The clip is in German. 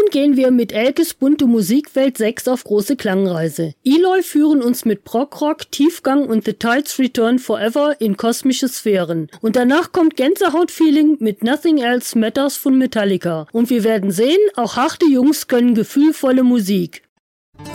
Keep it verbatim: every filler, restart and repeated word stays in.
gehen wir mit Elkes bunte Musikwelt sechs auf große Klangreise. Eloy führen uns mit Prog-Rock, Tiefgang und The Tides Return Forever in kosmische Sphären. Und danach kommt Gänsehaut-Feeling mit Nothing Else Matters von Metallica. Und wir werden sehen, auch harte Jungs können gefühlvolle Musik.